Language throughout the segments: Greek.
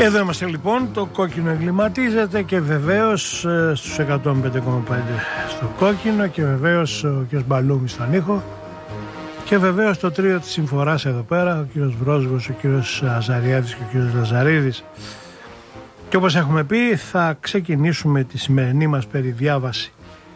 Εδώ είμαστε λοιπόν, το κόκκινο εγκληματίζεται και βεβαίως στους 105,5 στο κόκκινο και βεβαίως ο κ. Μπαλούμης στον ήχο και βεβαίως το τρίο της συμφοράς εδώ πέρα, ο κ. Βρόσγος, ο κ. Αζαριάδης και ο κ. Λαζαρίδης. Και όπως έχουμε πει, θα ξεκινήσουμε τη σημερινή μας περιδιάβαση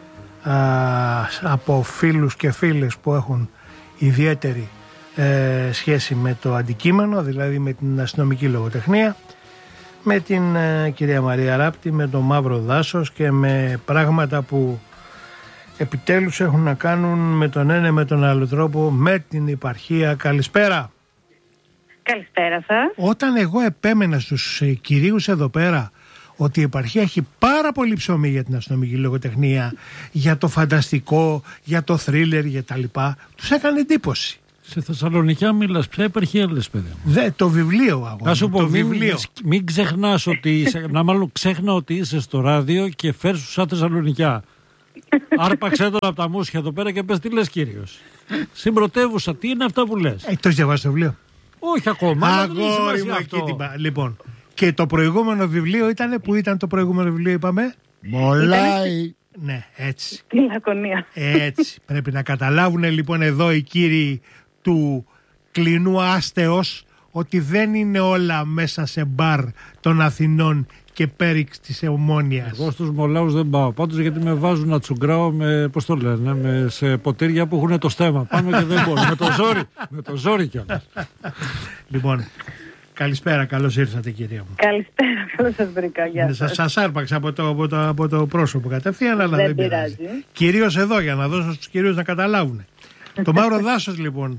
από φίλους και φίλες που έχουν ιδιαίτερη σχέση με το αντικείμενο, δηλαδή με την αστυνομική λογοτεχνία, με την κυρία Μαρία Ράπτη, με το Μαύρο Δάσος και με πράγματα που επιτέλους έχουν να κάνουν με τον ένα με τον άλλο τρόπο με την ηπαρχία. Καλησπέρα. Καλησπέρα σας. Όταν εγώ επέμενα στους κυρίους εδώ πέρα ότι η επαρχία έχει πάρα πολύ ψωμί για την αστυνομική λογοτεχνία, για το φανταστικό, για το θρίλερ, για τα λοιπά, τους έκανε εντύπωση. Σε Θεσσαλονικιά μιλάς, ποια επαρχία λες, παιδί μου? Το βιβλίο, αγώνα. Να σου πω, βιβλίο. Μην ξεχνάς ότι είσαι, μάλλον ξέχνα ότι είσαι στο ράδιο και φέρ σου σαν Θεσσαλονικιά. Άρπαξε τον από τα μουσια εδώ πέρα και πες τι λες, κύριος. Στην πρωτεύουσα, τι είναι αυτά που λες? Το έχεις διαβάσει το βιβλίο? Όχι ακόμα. Αγόρι μου, εκεί την πά. Λοιπόν, και το προηγούμενο βιβλίο ήταν, που ήταν το προηγούμενο βιβλίο, είπαμε? Μολάει. Ναι, έτσι. Τη Λακωνία. Έτσι. Πρέπει να καταλάβουν λοιπόν εδώ οι κύριοι του κλινού άστεως ότι δεν είναι όλα μέσα σε μπαρ των Αθηνών και πέριξ της Ομόνοιας. Εγώ στους μολάους δεν πάω. Πάντως γιατί με βάζουν να τσουγκράω με, πώς το λένε, σε ποτήρια που έχουν το στέμα πάνω και δεν μπορώ. με το ζόρι κιόλας. Λοιπόν, καλησπέρα, καλώς ήρθατε κυρία μου. Καλησπέρα, καλώς σας βρήκα. Γεια σας. Σας άρπαξα από το πρόσωπο κατευθείαν, αλλά δεν πειράζει. Κυρίως εδώ, για να δώσω στους κυρίους να καταλάβουν. Το Μαύρο Δάσος λοιπόν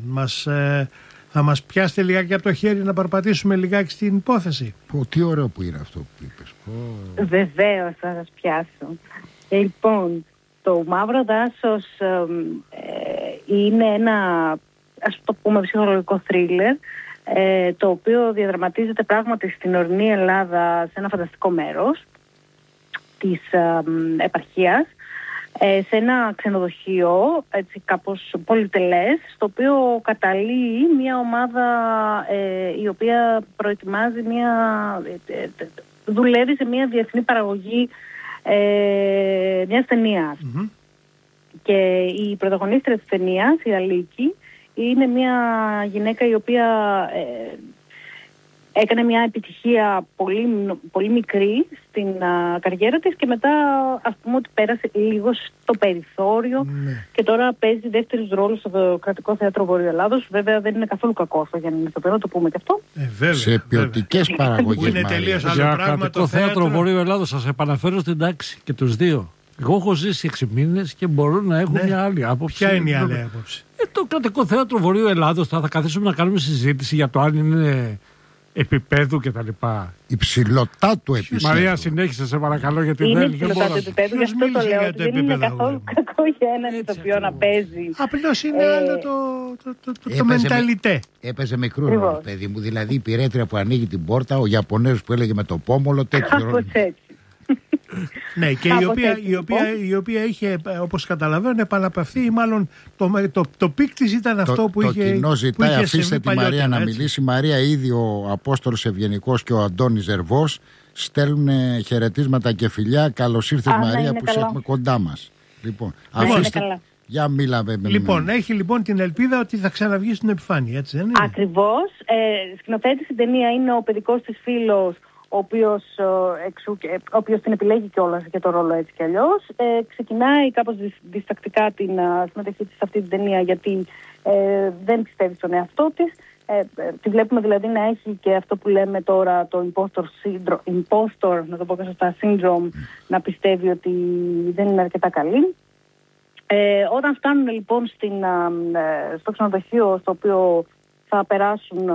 θα μας πιάσετε λιγάκι από το χέρι να παρπατήσουμε λιγάκι στην υπόθεση. Τι ωραίο που είναι αυτό που είπες. Βεβαίως θα σας πιάσω. Λοιπόν, το Μαύρο Δάσος είναι ένα, ας το πούμε, ψυχολογικό θρίλερ, το οποίο διαδραματίζεται πράγματι στην ορεινή Ελλάδα, σε ένα φανταστικό μέρος της επαρχίας, σε ένα ξενοδοχείο, έτσι κάπως πολυτελές, στο οποίο καταλύει μια ομάδα η οποία προετοιμάζει δουλεύει σε μια διεθνή παραγωγή μιας ταινίας. Mm-hmm. Και η πρωταγωνίστρια της ταινίας, η Αλίκη, είναι μια γυναίκα η οποία έκανε μια επιτυχία πολύ, πολύ μικρή στην καριέρα της και μετά ας πούμε ότι πέρασε λίγο στο περιθώριο και τώρα παίζει δεύτερους ρόλους στο Κρατικό Θέατρο Βορείου Ελλάδος. Βέβαια δεν είναι καθόλου κακό αυτό για να είναι το πούμε και αυτό. Βέβαια, σε ποιοτικές παραγωγές. Είναι τελείως άλλο για πράγμα. Κρατικό Θέατρο Βορείου Ελλάδος σας επαναφέρω στην τάξη και τους δύο. Εγώ έχω ζήσει 6 μήνες και μπορώ να έχω μια άλλη άποψη. Ποια είναι η άλλη άποψη? Το Κρατικό Θέατρο Βορείου Ελλάδος θα καθίσουμε να κάνουμε συζήτηση για το αν είναι επίπεδου και τα λοιπά. Υψηλωτάτου επίπεδου. Μαρία, συνέχισε σε παρακαλώ, γιατί είναι δεν υψηλωτάτου επίπεδου. Γι' αυτό το λέω. Δεν είναι καθόλου κακό για έναν ηθοποιό να παίζει. Απλώς είναι άλλο το μενταλιτέ. Έπαιζε μικρού ρόλο, παιδί μου. Δηλαδή η πυρέτρια που ανοίγει την πόρτα, ο Ιαπωνέζος που έλεγε με το πόμολο, τέτοιο ρόλο. Ναι, και η οποία είχε, όπως καταλαβαίνω, επαναπευθεί, ή μάλλον το πικ της ήταν αυτό που είχε. Το κοινό ζητάει, αφήστε τη Μαρία να μιλήσει. Μαρία, ήδη ο Απόστολος Ευγενικός και ο Αντώνης Ζερβός στέλνουν χαιρετίσματα και φιλιά. Καλώς ήρθες, Μαρία, που σε έχουμε κοντά μας. Λοιπόν, αφήστε. Για μίλαμε με Λοιπόν, έχει λοιπόν την ελπίδα ότι θα ξαναβγεί στην επιφάνεια, έτσι δεν είναι? Ακριβώς. Σκηνοθέτης στην ταινία είναι ο παιδικός της φίλος, ο οποίος την επιλέγει κιόλας για το ρόλο έτσι κι αλλιώς. Ξεκινάει κάπως διστακτικά την συμμετοχή της σε αυτή την ταινία, γιατί δεν πιστεύει στον εαυτό της. Τη βλέπουμε δηλαδή να έχει και αυτό που λέμε τώρα το impostor, να το πω και σωστά, syndrome, να πιστεύει ότι δεν είναι αρκετά καλή. Όταν φτάνουν λοιπόν στο ξενοδοχείο, στο οποίο θα περάσουν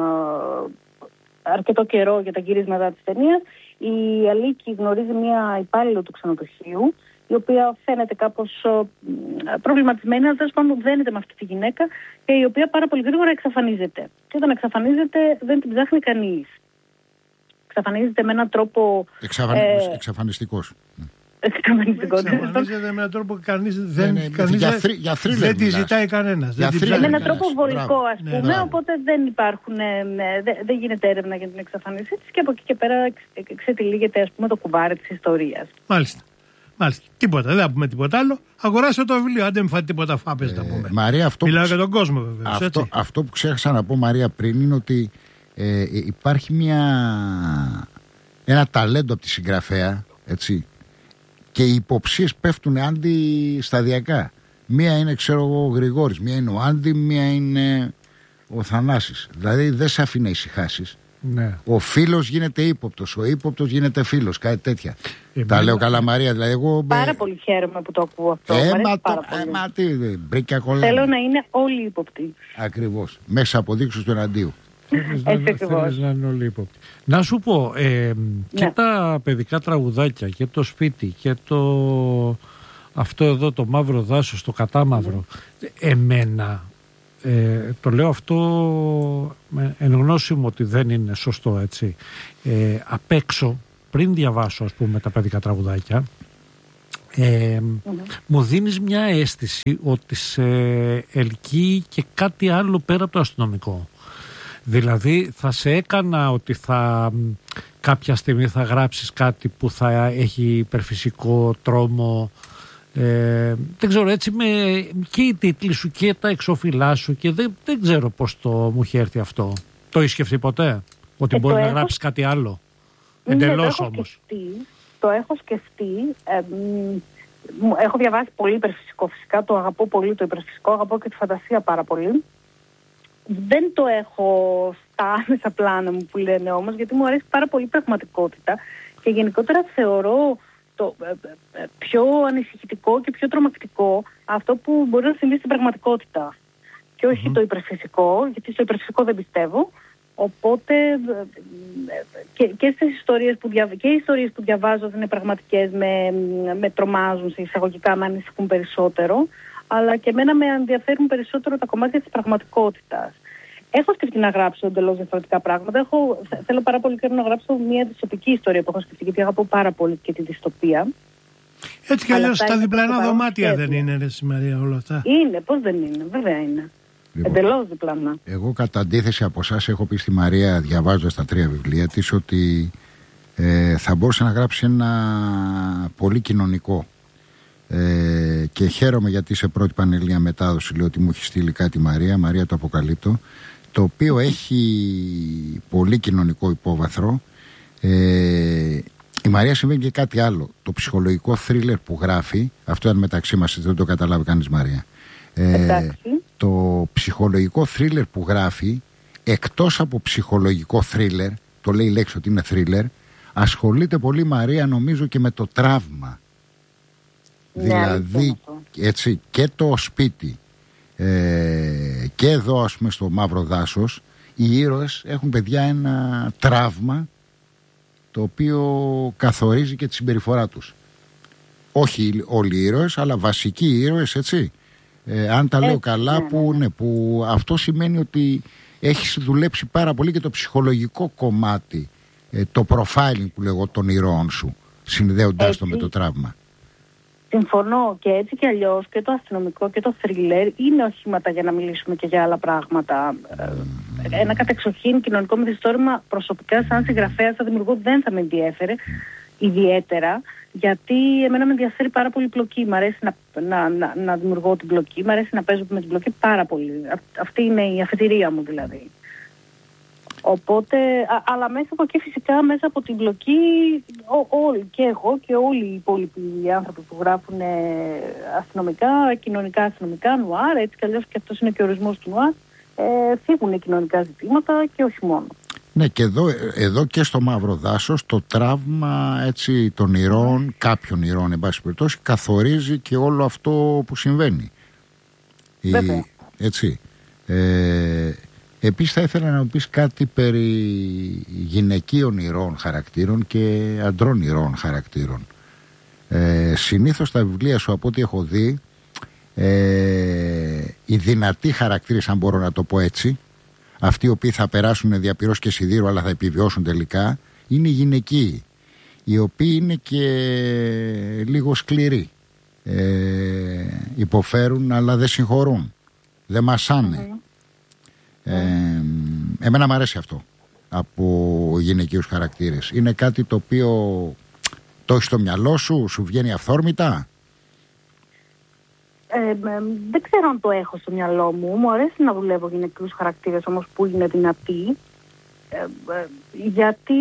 αρκετό καιρό για τα γυρίσματα της ταινίας, η Αλίκη γνωρίζει μια υπάλληλο του ξενοδοχείου, η οποία φαίνεται κάπως προβληματισμένη, αλλά τέλος πάντων δένεται με αυτή τη γυναίκα και η οποία πάρα πολύ γρήγορα εξαφανίζεται. Και όταν εξαφανίζεται δεν την ψάχνει κανείς. Εξαφανίζεται με έναν τρόπο... Εξαφανιστικός. Εξαφανίζεται με έναν τρόπο που κανείς δεν τη ζητάει κανένας. Με έναν τρόπο βολικό, ας πούμε, οπότε δεν υπάρχουν, δεν γίνεται έρευνα για την εξαφάνισή της και από εκεί και πέρα ξετυλίγεται, ας πούμε, το κουβάρι της ιστορίας. Μάλιστα. Τίποτα, δεν θα πούμε τίποτα άλλο. Αγοράστε το βιβλίο, αν δεν μου φάτε τίποτα φάπες να πούμε. Μαρία, μιλάω για τον κόσμο βέβαια. Αυτό που ξέχασα να πω, Μαρία, πριν είναι ότι υπάρχει ένα ταλέντο από τη συγγραφέα, έτσι, και οι υποψίες πέφτουν αντισταδιακά. Μία είναι, ξέρω εγώ, ο Γρηγόρης, μία είναι ο Άντι, μία είναι ο Θανάσης. Δηλαδή δεν σε αφήνει να ησυχάσεις. Ναι. Ο φίλος γίνεται ύποπτος, ο ύποπτος γίνεται φίλος, κάτι τέτοια. Τα λέω καλά, Μαρία. Δηλαδή, εγώ πάρα πολύ χαίρομαι που το ακούω αυτό. Θέλω να είναι όλοι ύποπτοι. Ακριβώς. Μέσα αποδείξεις του εναντίου. Θέλεις να είναι όλοι ύποπτοι. Να σου πω, και τα παιδικά τραγουδάκια και το σπίτι και αυτό εδώ το μαύρο δάσος, το κατάμαυρο, εμένα το λέω αυτό εν γνώση μου ότι δεν είναι σωστό, έτσι, απ' έξω, πριν διαβάσω, ας πούμε, τα παιδικά τραγουδάκια, μου δίνεις μια αίσθηση ότι σε ελκύει και κάτι άλλο πέρα από το αστυνομικό. Δηλαδή θα σε έκανα ότι κάποια στιγμή θα γράψεις κάτι που θα έχει υπερφυσικό τρόμο, δεν ξέρω, έτσι, και οι τίτλοι σου και τα εξώφυλλά σου, και δεν ξέρω πώς μου έχει έρθει αυτό. Το έχεις σκεφτεί ποτέ ότι μπορεί να γράψεις κάτι άλλο? Εντελώς όμως. Το έχω σκεφτεί. Έχω διαβάσει πολύ υπερφυσικό, φυσικά το αγαπώ πολύ το υπερφυσικό, αγαπώ και τη φαντασία πάρα πολύ. Δεν το έχω στα άμεσα πλάνα μου που λένε όμως, γιατί μου αρέσει πάρα πολύ η πραγματικότητα και γενικότερα θεωρώ το πιο ανησυχητικό και πιο τρομακτικό αυτό που μπορεί να συμβεί στην πραγματικότητα και όχι το υπερφυσικό, γιατί στο υπερφυσικό δεν πιστεύω. Οπότε και στις ιστορίες οι ιστορίες που διαβάζω δεν είναι πραγματικές, με τρομάζουν σε εισαγωγικά, με ανησυχούν περισσότερο, αλλά και εμένα με ενδιαφέρουν περισσότερο τα κομμάτια της πραγματικότητας. Έχω σκεφτεί να γράψω εντελώς διαφορετικά πράγματα. Θέλω πάρα πολύ καιρό να γράψω μια δυστοπική ιστορία που έχω σκεφτεί, γιατί αγαπώ πάρα πολύ και τη δυστοπία. Έτσι κι αλλιώς τα διπλανά δωμάτια δεν είναι, ρε Μαρία, όλα αυτά? Είναι, πώς δεν είναι, βέβαια είναι. Λοιπόν, εντελώς διπλανά. Εγώ, κατά αντίθεση από εσάς, έχω πει στη Μαρία, διαβάζοντας τα 3 βιβλία της, ότι θα μπορούσε να γράψει ένα πολύ κοινωνικό. Και χαίρομαι γιατί σε πρώτη πανελλήνια μετάδοση λέω ότι μου έχει στείλει κάτι Μαρία το αποκαλύπτω, το οποίο έχει πολύ κοινωνικό υπόβαθρο. Η Μαρία συμβαίνει και κάτι άλλο. Το ψυχολογικό θρίλερ που γράφει, αυτό αν μεταξύ μας δεν το καταλάβει κανείς, Μαρία, το ψυχολογικό θρίλερ που γράφει, εκτός από ψυχολογικό θρίλερ, το λέει η λέξη ότι είναι θρίλερ, ασχολείται πολύ, Μαρία, νομίζω και με το τραύμα. Δηλαδή, έτσι, και το σπίτι και εδώ, ας πούμε, στο μαύρο δάσος, οι ήρωες έχουν, παιδιά, ένα τραύμα το οποίο καθορίζει και τη συμπεριφορά τους. Όχι όλοι οι ήρωες, αλλά βασικοί ήρωες, έτσι, αν τα λέω καλά, που αυτό σημαίνει ότι έχεις δουλέψει πάρα πολύ και το ψυχολογικό κομμάτι, το profiling που λέγω των ηρώων σου, συνδέοντάς το με το τραύμα. Συμφωνώ, και έτσι και αλλιώς και το αστυνομικό και το θρίλερ είναι οχήματα για να μιλήσουμε και για άλλα πράγματα. Ένα κατεξοχήν κοινωνικό μυθιστόρημα, προσωπικά σαν συγγραφέα, σαν δημιουργό, δεν θα με ενδιέφερε ιδιαίτερα, γιατί εμένα με ενδιαφέρει πάρα πολύ η πλοκή. Μ' αρέσει να δημιουργώ την πλοκή, μ' αρέσει να παίζω με την πλοκή πάρα πολύ. Αυτή είναι η αφετηρία μου, δηλαδή. Οπότε, αλλά μέσα από εκεί, φυσικά, μέσα από την πλοκή, όλοι, και εγώ και όλοι οι υπόλοιποι άνθρωποι που γράφουν αστυνομικά, κοινωνικά αστυνομικά, νουάρ, έτσι κι αλλιώς και αυτός είναι και ο ορισμός του νουάρ, φύγουν κοινωνικά ζητήματα και όχι μόνο. Ναι, και εδώ και στο μαύρο δάσος το τραύμα, έτσι, των ηρώων, κάποιων ηρώων, εν πάση περιπτώσει, καθορίζει και όλο αυτό που συμβαίνει. Βέβαια. Έτσι. Επίσης θα ήθελα να μου πεις κάτι περί γυναικείων ηρώων χαρακτήρων και αντρών ηρώων χαρακτήρων. Συνήθως στα βιβλία σου, από ό,τι έχω δει, οι δυνατοί χαρακτήρες, αν μπορώ να το πω έτσι, αυτοί οι οποίοι θα περάσουν διαπυρός και σιδήρου αλλά θα επιβιώσουν τελικά, είναι οι γυναικοί. οι οποίοι είναι και λίγο σκληροί. Υποφέρουν αλλά δεν συγχωρούν, δεν μασάνε. Εμένα μου αρέσει αυτό από γυναικείους χαρακτήρες. Είναι κάτι το οποίο το έχεις στο μυαλό σου, σου βγαίνει αυθόρμητα? Δεν ξέρω αν το έχω στο μυαλό μου. Μου αρέσει να δουλεύω γυναικείους χαρακτήρες όμως που είναι δυνατοί. Γιατί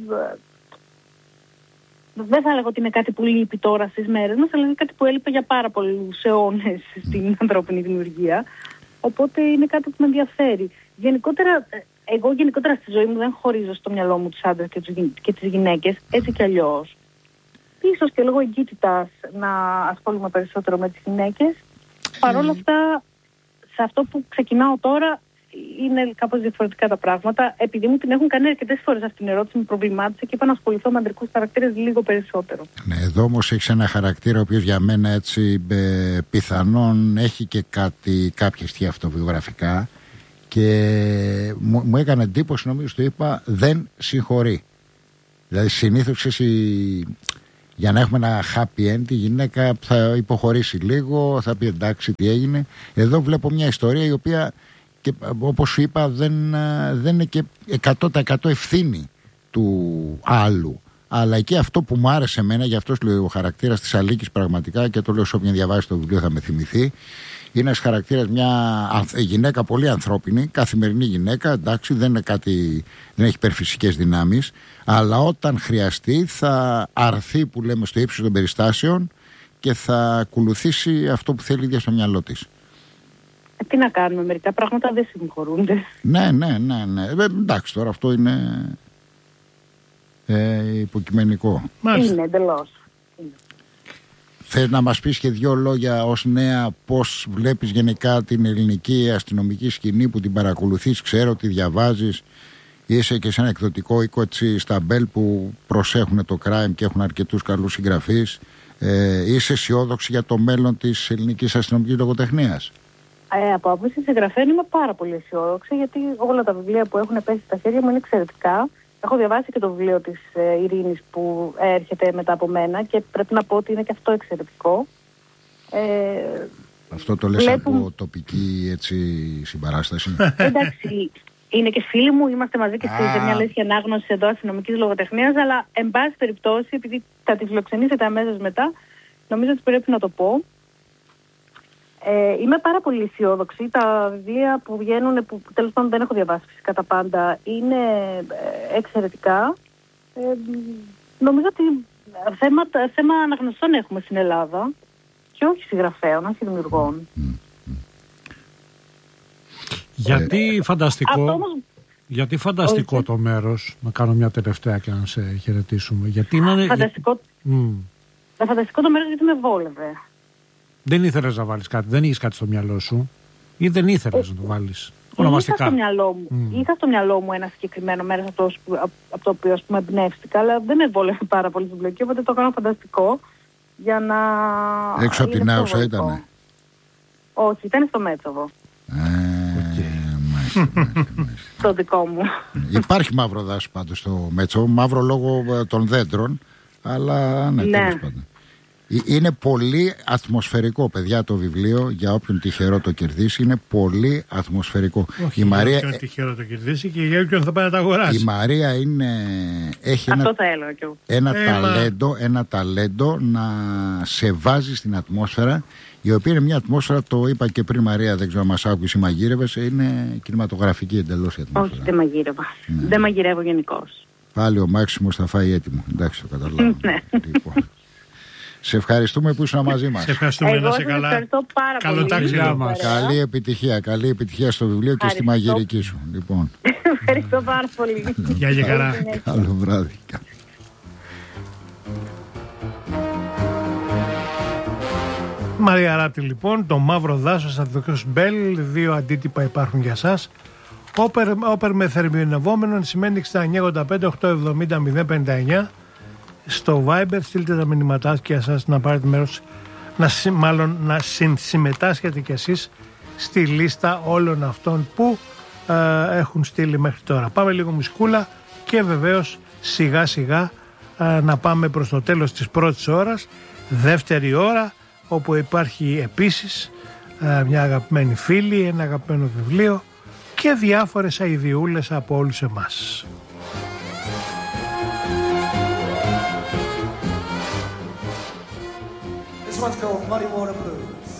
δεν θα λέγω ότι είναι κάτι που λείπει τώρα στις μέρες μας, αλλά είναι κάτι που έλειπε για πάρα πολλούς αιώνες στην ανθρώπινη δημιουργία. Οπότε είναι κάτι που με ενδιαφέρει. Εγώ γενικότερα στη ζωή μου δεν χωρίζω στο μυαλό μου τους άντρες και τις γυναίκες, έτσι κι αλλιώς. Ίσως και λόγω εγκύτητας να ασχολούμαι περισσότερο με τις γυναίκες. Παρ' όλα αυτά, σε αυτό που ξεκινάω τώρα είναι κάπως διαφορετικά τα πράγματα. Επειδή μου την έχουν κάνει αρκετές φορές αυτή την ερώτηση, με προβλημάτισε και είπα να ασχοληθώ με αντρικούς χαρακτήρες λίγο περισσότερο. Ναι, εδώ όμως έχεις ένα χαρακτήρα ο οποίος για μένα έτσι πιθανόν έχει και κάποια στοιχεία αυτοβιογραφικά και μου έκανε εντύπωση, νομίζω το είπα, δεν συγχωρεί. Δηλαδή συνήθως για να έχουμε ένα happy end, η γυναίκα θα υποχωρήσει λίγο, θα πει εντάξει τι έγινε. Εδώ βλέπω μια ιστορία η οποία, και όπως σου είπα, δεν είναι και 100% ευθύνη του άλλου. Αλλά εκεί αυτό που μου άρεσε εμένα, γι' αυτό λέω ο χαρακτήρας της Αλίκης πραγματικά, και το λέω σε όποιον διαβάσει το βιβλίο θα με θυμηθεί, είναι ένας χαρακτήρας, μια γυναίκα πολύ ανθρώπινη, καθημερινή γυναίκα, εντάξει, δεν έχει υπερφυσικές δυνάμεις, αλλά όταν χρειαστεί θα αρθεί, που λέμε, στο ύψος των περιστάσεων και θα ακολουθήσει αυτό που θέλει ίδια στο μυαλό της. Τι να κάνουμε, μερικά πράγματα δεν συγχωρούνται. Ναι. Εντάξει, τώρα αυτό είναι υποκειμενικό. Είναι εντελώς. Θες να μας πεις και δύο λόγια ως νέα πώς βλέπεις γενικά την ελληνική αστυνομική σκηνή που την παρακολουθείς? Ξέρω ότι διαβάζεις, είσαι και σε ένα εκδοτικό οίκο έτσι στα Μπέλ που προσέχουν το crime και έχουν αρκετούς καλούς συγγραφείς. Είσαι αισιόδοξη για το μέλλον της ελληνικής αστυνομικής λογοτεχνίας? Από άποψη συγγραφέων είμαι πάρα πολύ αισιόδοξη, γιατί όλα τα βιβλία που έχουν πέσει στα χέρια μου είναι εξαιρετικά. Έχω διαβάσει και το βιβλίο της Ειρήνης που έρχεται μετά από μένα και πρέπει να πω ότι είναι και αυτό εξαιρετικό. Αυτό το λες από τοπική συμπαράσταση? Εντάξει, είναι και φίλοι μου, είμαστε μαζί και σε μια λέσχη ανάγνωση εδώ αστυνομικής λογοτεχνίας, αλλά εν πάση περιπτώσει, επειδή θα τη φιλοξενήσετε αμέσως μετά, νομίζω ότι πρέπει να το πω. Είμαι πάρα πολύ αισιόδοξη. Τα βιβλία που βγαίνουν, που τέλος πάντων δεν έχω διαβάσει φυσικά τα πάντα, είναι εξαιρετικά. Νομίζω ότι θέμα αναγνωστών έχουμε στην Ελλάδα και όχι συγγραφέων, όχι δημιουργών. Γιατί φανταστικό το μέρος, να κάνω μια τελευταία και να σε χαιρετήσουμε? Γιατί είναι φανταστικό το μέρος γιατί με βόλευε. Δεν ήθελες να βάλεις κάτι, δεν είχες κάτι στο μυαλό σου ή δεν ήθελες να το βάλεις ονομαστικά? Είχα στο μυαλό μου ένα συγκεκριμένο μέρος από το οποίο εμπνεύστηκα, αλλά δεν με βόλευε πάρα πολύ στην πλοκή, οπότε το έκανα φανταστικό για να... Έξω από την Άουσα ήτανε? Όχι, ήταν στο Μέτσοβο. Το δικό μου. Υπάρχει μαύρο δάσος πάντως στο Μέτσοβο, μαύρο λόγω των δέντρων, αλλά ναι, τέλος πάντων. Είναι πολύ ατμοσφαιρικό, παιδιά, το βιβλίο. Για όποιον τυχερό το κερδίσει, είναι πολύ ατμοσφαιρικό. Όχι, η Μαρία, για όποιον τυχερό το κερδίσει και για όποιον θα πάει να τα αγοράσει. Η Μαρία έχει ένα ταλέντο να σε βάζει στην ατμόσφαιρα, η οποία είναι μια ατμόσφαιρα, το είπα και πριν, Μαρία, δεν ξέρω αν μας άκουσες ή μαγείρευες, είναι κινηματογραφική εντελώς η ατμόσφαιρα. Όχι, δεν μαγείρευα. Ναι. Δεν μαγειρεύω γενικώς. Πάλι ο Μάξιμος θα φάει έτοιμο. Εντάξει, το καταλάβω. Λοιπόν. Σε ευχαριστούμε που ήσουν μαζί μας. Σε ευχαριστούμε, να σε καλά. Ευχαριστώ πάρα καλό πολύ. Ταξίδι μας. Καλή επιτυχία στο βιβλίο και στη μαγειρική σου. Λοιπόν. Ευχαριστώ πάρα πολύ. Γεια και χαρά. Καλό βράδυ. Μαρία Ράτη, λοιπόν, το μαύρο δάσος από το Μπέλ. Δύο αντίτυπα υπάρχουν για σας. Όπερ με θερμινευόμενον σημαίνει 6985-870-059. Στο Viber στείλτε τα μηνυματάκια σας να πάρετε μέρος, να συμμετάσχετε κι εσείς στη λίστα όλων αυτών που έχουν στείλει μέχρι τώρα. Πάμε λίγο μουσικούλα και βεβαίως σιγά σιγά να πάμε προς το τέλος της πρώτης ώρας. Δεύτερη ώρα, όπου υπάρχει επίσης μια αγαπημένη φίλη, ένα αγαπημένο βιβλίο και διάφορες αηδιούλες από όλους εμάς. This one's called Muddy Water Blues.